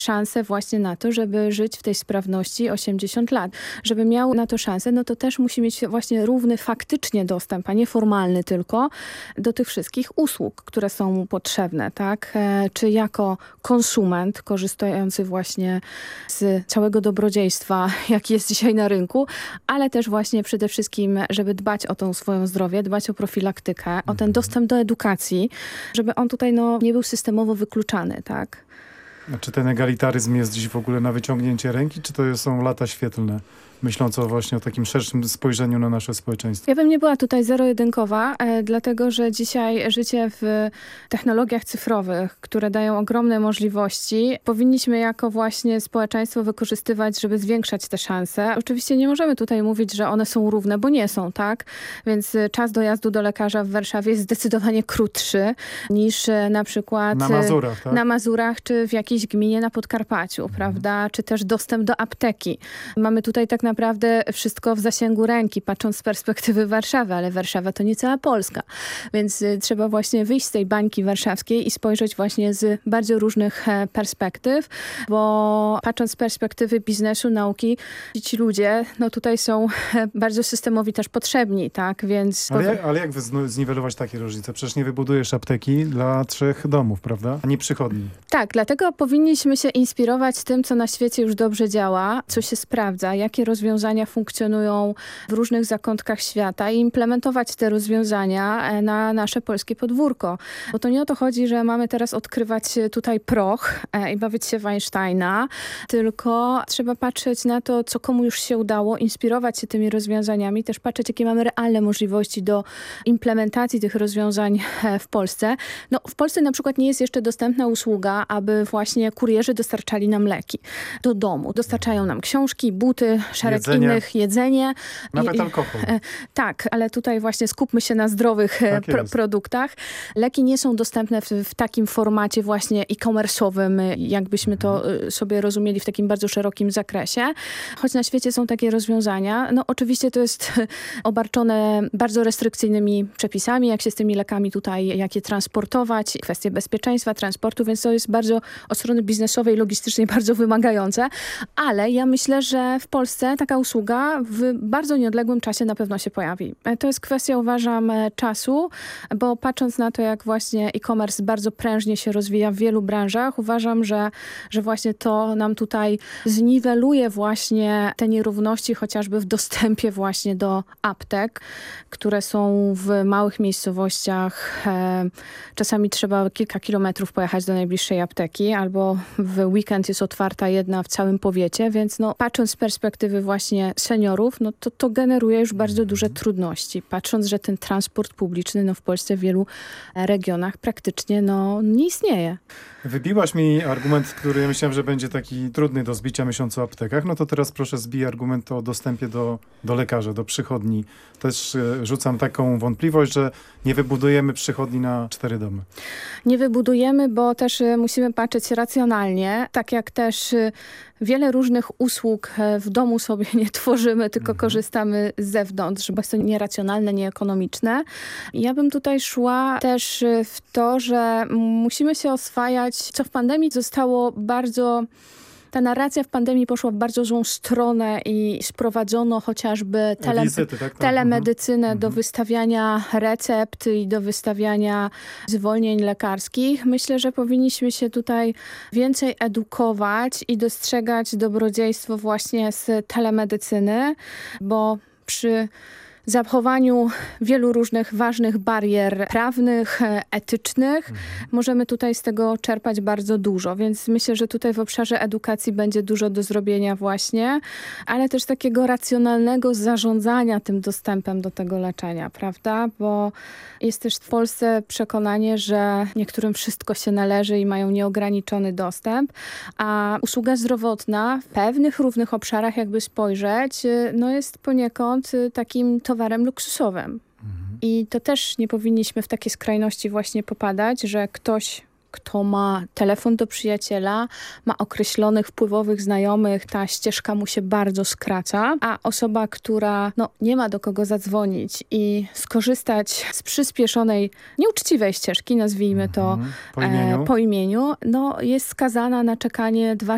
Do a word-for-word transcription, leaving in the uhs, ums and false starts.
szansę właśnie na to, żeby żyć w tej sprawności osiemdziesiąt lat. Żeby miał na to szansę, no to też musi mieć właśnie równy faktycznie dostęp, a nie formalny tylko, do tych wszystkich usług, które są mu potrzebne, tak? E, czy jako konsument korzystający właśnie z całego dobrodziejstwa, jaki jest dzisiaj na rynku, ale też właśnie przede wszystkim, żeby dbać o to swoje zdrowie, dbać o profilaktykę, o ten dostęp do edukacji, żeby on tutaj no, nie był systemowo wykluczany, tak? A czy ten egalitaryzm jest dziś w ogóle na wyciągnięcie ręki, czy to są lata świetlne? Myśląc o właśnie o takim szerszym spojrzeniu na nasze społeczeństwo. Ja bym nie była tutaj zero-jedynkowa, e, dlatego że dzisiaj życie w technologiach cyfrowych, które dają ogromne możliwości, powinniśmy jako właśnie społeczeństwo wykorzystywać, żeby zwiększać te szanse. Oczywiście nie możemy tutaj mówić, że one są równe, bo nie są, tak? Więc czas dojazdu do lekarza w Warszawie jest zdecydowanie krótszy niż e, na przykład na Mazurach, tak? na Mazurach czy w jakiejś gminie na Podkarpaciu, mhm. prawda? Czy też dostęp do apteki. Mamy tutaj tak naprawdę naprawdę wszystko w zasięgu ręki, patrząc z perspektywy Warszawy, ale Warszawa to nie cała Polska. Więc y, trzeba właśnie wyjść z tej bańki warszawskiej i spojrzeć właśnie z bardzo różnych e, perspektyw, bo patrząc z perspektywy biznesu, nauki, ci ludzie, no tutaj są e, bardzo systemowi też potrzebni, tak? Więc... Ale, jak, ale jak zniwelować takie różnice? Przecież nie wybudujesz apteki dla trzech domów, prawda? A nie przychodni. Tak, dlatego powinniśmy się inspirować tym, co na świecie już dobrze działa, co się sprawdza, jakie rozwiązania rozwiązania funkcjonują w różnych zakątkach świata i implementować te rozwiązania na nasze polskie podwórko. Bo to nie o to chodzi, że mamy teraz odkrywać tutaj proch i bawić się w Einsteina, tylko trzeba patrzeć na to, co komu już się udało, inspirować się tymi rozwiązaniami, też patrzeć, jakie mamy realne możliwości do implementacji tych rozwiązań w Polsce. No, w Polsce na przykład nie jest jeszcze dostępna usługa, aby właśnie kurierzy dostarczali nam leki do domu. Dostarczają nam książki, buty, szereg jedzenie. innych, jedzenie. Nawet I, alkohol. E, tak, ale tutaj właśnie skupmy się na zdrowych tak pro, produktach. Leki nie są dostępne w, w takim formacie właśnie e-commerce'owym, jakbyśmy to mhm. sobie rozumieli w takim bardzo szerokim zakresie. Choć na świecie są takie rozwiązania. No oczywiście to jest obarczone bardzo restrykcyjnymi przepisami, jak się z tymi lekami tutaj, jak je transportować, kwestie bezpieczeństwa, transportu, więc to jest bardzo od strony biznesowej, logistycznej bardzo wymagające. Ale ja myślę, że w Polsce taka usługa w bardzo nieodległym czasie na pewno się pojawi. To jest kwestia, uważam, czasu, bo patrząc na to, jak właśnie e-commerce bardzo prężnie się rozwija w wielu branżach, uważam, że, że właśnie to nam tutaj zniweluje właśnie te nierówności, chociażby w dostępie właśnie do aptek, które są w małych miejscowościach. E, czasami trzeba kilka kilometrów pojechać do najbliższej apteki, albo w weekend jest otwarta jedna w całym powiecie, więc no, patrząc z perspektywy właśnie seniorów, no to to generuje już bardzo duże trudności. Patrząc, że ten transport publiczny no, w Polsce w wielu regionach praktycznie no, nie istnieje. Wybiłaś mi argument, który ja myślałem, że będzie taki trudny do zbicia, myśląc o aptekach. No to teraz proszę zbij argument o dostępie do, do lekarza, do przychodni. Też e, rzucam taką wątpliwość, że nie wybudujemy przychodni na cztery domy. Nie wybudujemy, bo też e, musimy patrzeć racjonalnie, tak jak też e, wiele różnych usług w domu sobie nie tworzymy, tylko mhm. korzystamy z zewnątrz, bo jest to nieracjonalne, nieekonomiczne. Ja bym tutaj szła też w to, że musimy się oswajać, co w pandemii zostało bardzo... Ta narracja w pandemii poszła w bardzo złą stronę i sprowadzono chociażby tele, Wizyty, tak? telemedyczynę mhm. do wystawiania recept i do wystawiania zwolnień lekarskich. Myślę, że powinniśmy się tutaj więcej edukować i dostrzegać dobrodziejstwo właśnie z telemedycyny, bo przy zachowaniu wielu różnych ważnych barier prawnych, etycznych. Mhm. Możemy tutaj z tego czerpać bardzo dużo, więc myślę, że tutaj w obszarze edukacji będzie dużo do zrobienia właśnie, ale też takiego racjonalnego zarządzania tym dostępem do tego leczenia, prawda? Bo jest też w Polsce przekonanie, że niektórym wszystko się należy i mają nieograniczony dostęp, a usługa zdrowotna w pewnych równych obszarach, jakby spojrzeć, no jest poniekąd takim towarem luksusowym. Mhm. I to też nie powinniśmy w takie skrajności właśnie popadać, że ktoś, kto ma telefon do przyjaciela, ma określonych wpływowych znajomych, ta ścieżka mu się bardzo skraca, a osoba, która no, nie ma do kogo zadzwonić i skorzystać z przyspieszonej, nieuczciwej ścieżki, nazwijmy to mhm. po imieniu, e, po imieniu no, jest skazana na czekanie dwa